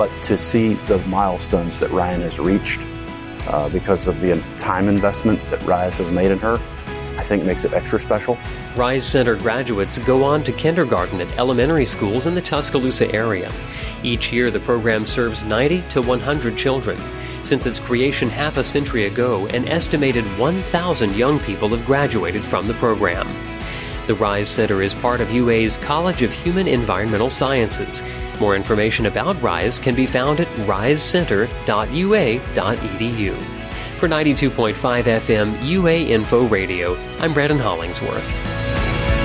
But to see the milestones that Ryan has reached because of the time investment that Rise has made in her, I think makes it extra special. Rise Center graduates go on to kindergarten at elementary schools in the Tuscaloosa area. Each year, the program serves 90 to 100 children. Since its creation half a century ago, an estimated 1,000 young people have graduated from the program. The Rise Center is part of UA's College of Human Environmental Sciences. More information about Rise can be found at risecenter.ua.edu. For 92.5 FM UA Info Radio, I'm Brandon Hollingsworth.